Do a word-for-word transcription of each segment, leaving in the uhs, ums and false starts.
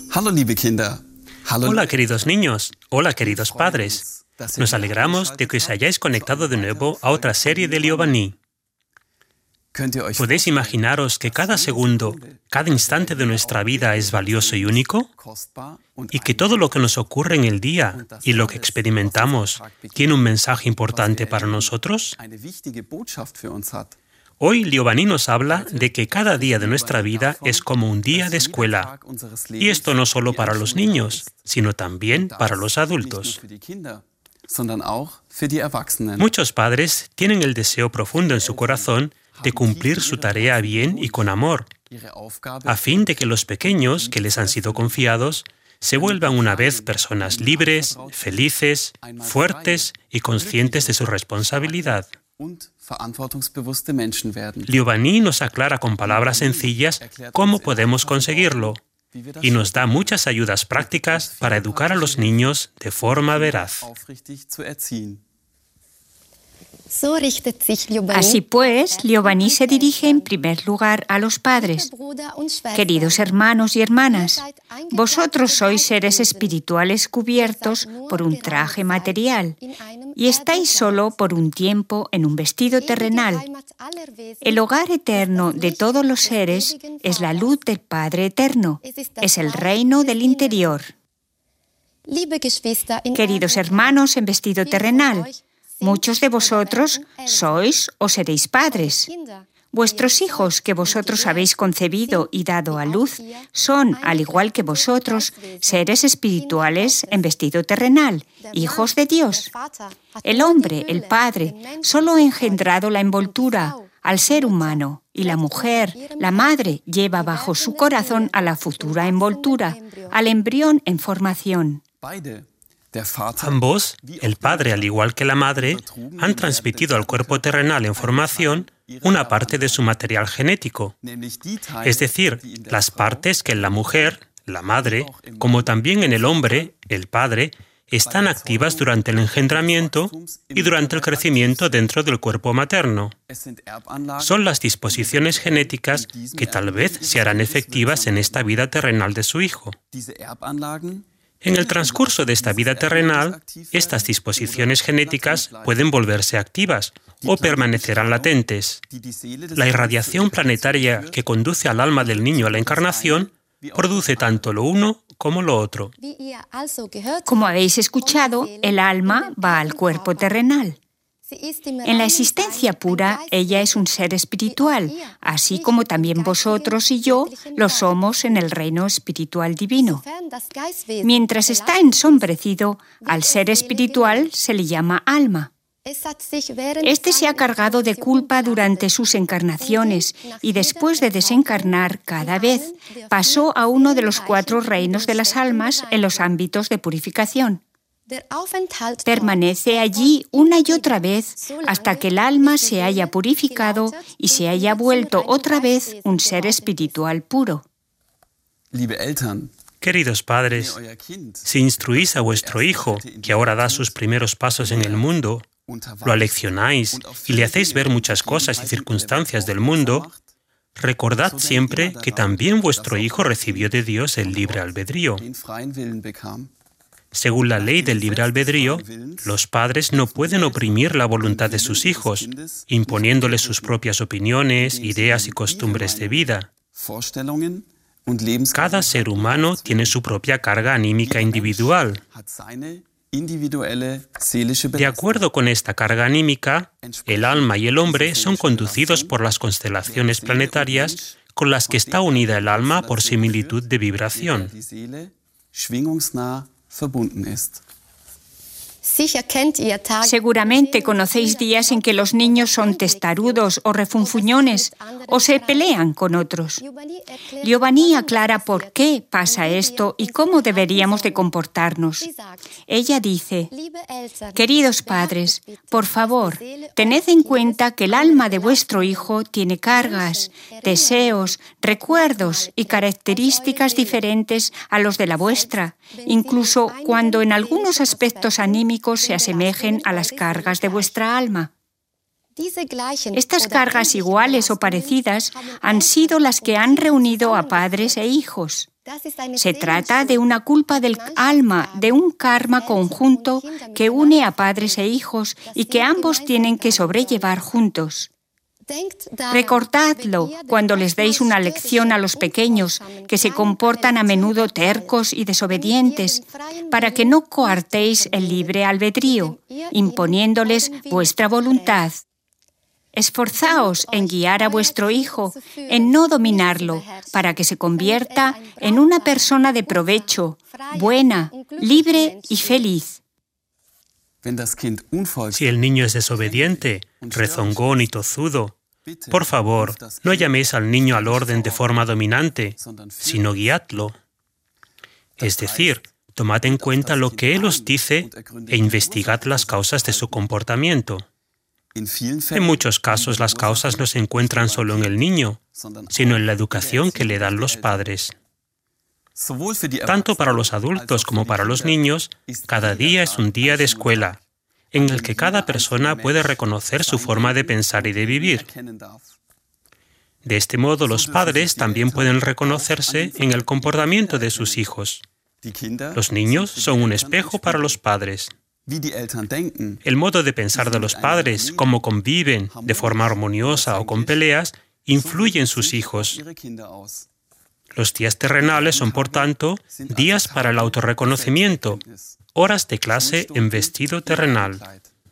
Hallo, liebe Kinder. Hallo. Hola, queridos niños. Hola, queridos padres. Nos alegramos de que os hayáis conectado de nuevo a otra serie de Liobani. ¿Podéis imaginaros que cada segundo, cada instante de nuestra vida es valioso y único? Y que todo lo que nos ocurre en el día y lo que experimentamos tiene un mensaje importante para nosotros? Hoy Liobani nos habla de que cada día de nuestra vida es como un día de escuela. Y esto no solo para los niños, sino también para los adultos. Muchos padres tienen el deseo profundo en su corazón de cumplir su tarea bien y con amor, a fin de que los pequeños que les han sido confiados se vuelvan una vez personas libres, felices, fuertes y conscientes de su responsabilidad. Liobani nos aclara con palabras sencillas cómo podemos conseguirlo y nos da muchas ayudas prácticas para educar a los niños de forma veraz. Así pues, Liobani se dirige en primer lugar a los padres. Queridos hermanos y hermanas, vosotros sois seres espirituales cubiertos por un traje material y estáis solo por un tiempo en un vestido terrenal. El hogar eterno de todos los seres es la luz del Padre Eterno, es el reino del interior. Queridos hermanos en vestido terrenal, muchos de vosotros sois o seréis padres. Vuestros hijos que vosotros habéis concebido y dado a luz son, al igual que vosotros, seres espirituales en vestido terrenal, hijos de Dios. El hombre, el Padre, solo ha engendrado la envoltura al ser humano y la mujer, la madre, lleva bajo su corazón a la futura envoltura, al embrión en formación. Ambos, el padre al igual que la madre, han transmitido al cuerpo terrenal en formación una parte de su material genético, es decir, las partes que en la mujer, la madre, como también en el hombre, el padre, están activas durante el engendramiento y durante el crecimiento dentro del cuerpo materno. Son las disposiciones genéticas que tal vez se harán efectivas en esta vida terrenal de su hijo. En el transcurso de esta vida terrenal, estas disposiciones genéticas pueden volverse activas o permanecerán latentes. La irradiación planetaria que conduce al alma del niño a la encarnación produce tanto lo uno como lo otro. Como habéis escuchado, el alma va al cuerpo terrenal. En la existencia pura, ella es un ser espiritual, así como también vosotros y yo lo somos en el reino espiritual divino. Mientras está ensombrecido, al ser espiritual se le llama alma. Este se ha cargado de culpa durante sus encarnaciones y después de desencarnar cada vez, pasó a uno de los cuatro reinos de las almas en los ámbitos de purificación. Permanece allí una y otra vez hasta que el alma se haya purificado y se haya vuelto otra vez un ser espiritual puro. Queridos padres, si instruís a vuestro hijo, que ahora da sus primeros pasos en el mundo, lo aleccionáis y le hacéis ver muchas cosas y circunstancias del mundo, recordad siempre que también vuestro hijo recibió de Dios el libre albedrío. Según la ley del libre albedrío, los padres no pueden oprimir la voluntad de sus hijos, imponiéndoles sus propias opiniones, ideas y costumbres de vida. Cada ser humano tiene su propia carga anímica individual. De acuerdo con esta carga anímica, el alma y el hombre son conducidos por las constelaciones planetarias con las que está unida el alma por similitud de vibración. Seguramente conocéis días en que los niños son testarudos o refunfuñones o se pelean con otros. Liobani aclara por qué pasa esto y cómo deberíamos de comportarnos. Ella dice: queridos padres, por favor, tened en cuenta que el alma de vuestro hijo tiene cargas, deseos, recuerdos y características diferentes a los de la vuestra, incluso cuando en algunos aspectos anímicos se asemejen a las cargas de vuestra alma. Estas cargas iguales o parecidas han sido las que han reunido a padres e hijos. Se trata de una culpa del alma, de un karma conjunto que une a padres e hijos y que ambos tienen que sobrellevar juntos. Recordadlo cuando les deis una lección a los pequeños que se comportan a menudo tercos y desobedientes, para que no coartéis el libre albedrío, imponiéndoles vuestra voluntad. Esforzaos en guiar a vuestro hijo, en no dominarlo, para que se convierta en una persona de provecho, buena, libre y feliz. Si el niño es desobediente, rezongón y tozudo, por favor, no llaméis al niño al orden de forma dominante, sino guiadlo. Es decir, tomad en cuenta lo que él os dice e investigad las causas de su comportamiento. En muchos casos las causas no se encuentran solo en el niño, sino en la educación que le dan los padres. Tanto para los adultos como para los niños, cada día es un día de escuela, en el que cada persona puede reconocer su forma de pensar y de vivir. De este modo, los padres también pueden reconocerse en el comportamiento de sus hijos. Los niños son un espejo para los padres. El modo de pensar de los padres, cómo conviven de forma armoniosa o con peleas, influye en sus hijos. Los días terrenales son, por tanto, días para el autorreconocimiento, horas de clase en vestido terrenal.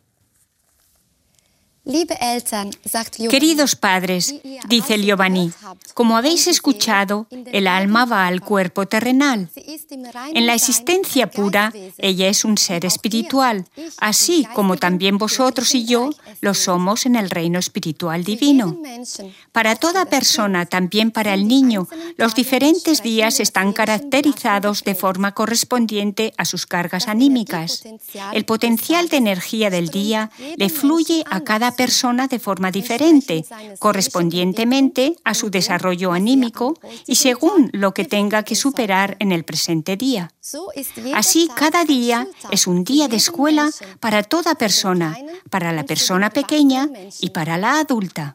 Queridos padres, dice Giovanni, como habéis escuchado, el alma va al cuerpo terrenal. En la existencia pura, ella es un ser espiritual, así como también vosotros y yo lo somos en el reino espiritual divino. Para toda persona, también para el niño, los diferentes días están caracterizados de forma correspondiente a sus cargas anímicas. El potencial de energía del día le fluye a cada persona de forma diferente, correspondientemente a su desarrollo anímico y según lo que tenga que superar en el presente día. Así, cada día es un día de escuela para toda persona, para la persona pequeña y para la adulta.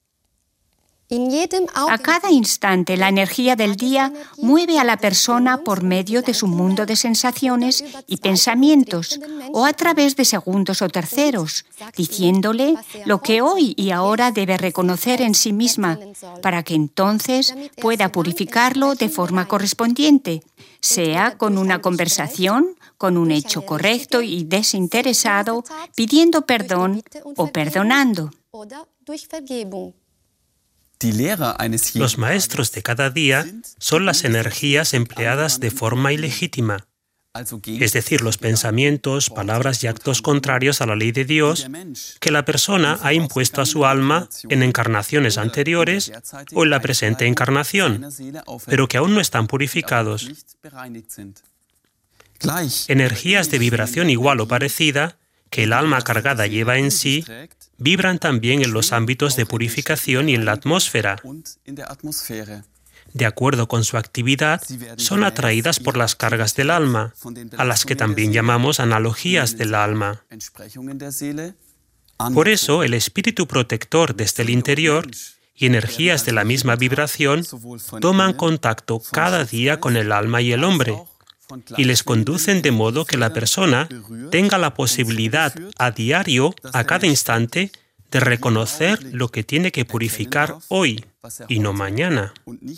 A cada instante, la energía del día mueve a la persona por medio de su mundo de sensaciones y pensamientos, o a través de segundos o terceros, diciéndole lo que hoy y ahora debe reconocer en sí misma, para que entonces pueda purificarlo de forma correspondiente, sea con una conversación, con un hecho correcto y desinteresado, pidiendo perdón o perdonando. Los maestros de cada día son las energías empleadas de forma ilegítima, es decir, los pensamientos, palabras y actos contrarios a la ley de Dios que la persona ha impuesto a su alma en encarnaciones anteriores o en la presente encarnación, pero que aún no están purificados. Energías de vibración igual o parecida que el alma cargada lleva en sí, vibran también en los ámbitos de purificación y en la atmósfera. De acuerdo con su actividad, son atraídas por las cargas del alma, a las que también llamamos analogías del alma. Por eso, el espíritu protector desde el interior y energías de la misma vibración toman contacto cada día con el alma y el hombre, y les conducen de modo que la persona tenga la posibilidad a diario, a cada instante, de reconocer lo que tiene que purificar hoy y no mañana.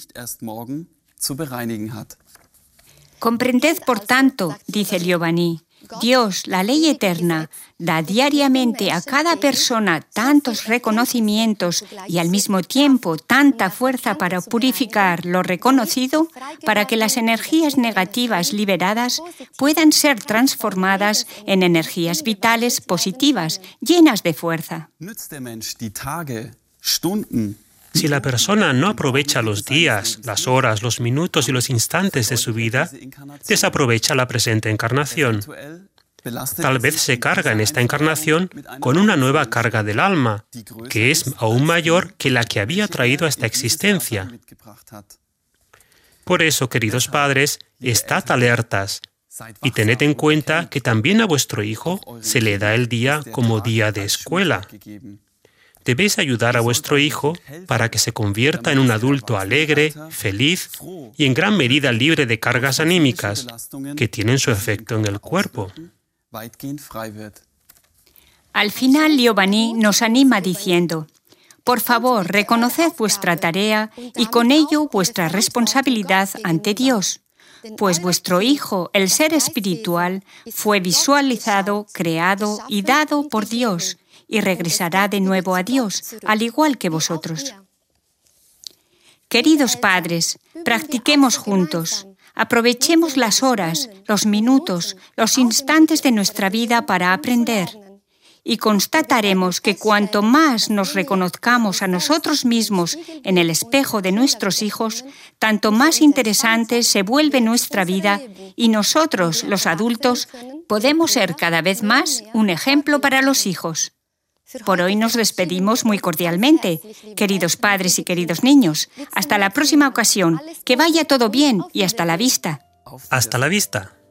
Comprended, por tanto, dice Giovanni, Dios, la ley eterna, da diariamente a cada persona tantos reconocimientos y al mismo tiempo tanta fuerza para purificar lo reconocido, para que las energías negativas liberadas puedan ser transformadas en energías vitales positivas, llenas de fuerza. Si la persona no aprovecha los días, las horas, los minutos y los instantes de su vida, desaprovecha la presente encarnación. Tal vez se carga en esta encarnación con una nueva carga del alma, que es aún mayor que la que había traído a esta existencia. Por eso, queridos padres, estad alertas y tened en cuenta que también a vuestro hijo se le da el día como día de escuela. debéis ayudar a vuestro hijo para que se convierta en un adulto alegre, feliz y en gran medida libre de cargas anímicas que tienen su efecto en el cuerpo. Al final, Giovanni nos anima diciendo: por favor, reconoced vuestra tarea y con ello vuestra responsabilidad ante Dios, pues vuestro Hijo, el ser espiritual, fue visualizado, creado y dado por Dios, y regresará de nuevo a Dios, al igual que vosotros. Queridos padres, practiquemos juntos. Aprovechemos las horas, los minutos, los instantes de nuestra vida para aprender. Y constataremos que cuanto más nos reconozcamos a nosotros mismos en el espejo de nuestros hijos, tanto más interesante se vuelve nuestra vida y nosotros, los adultos, podemos ser cada vez más un ejemplo para los hijos. Por hoy nos despedimos muy cordialmente, queridos padres y queridos niños. Hasta la próxima ocasión. Que vaya todo bien y hasta la vista. Hasta la vista.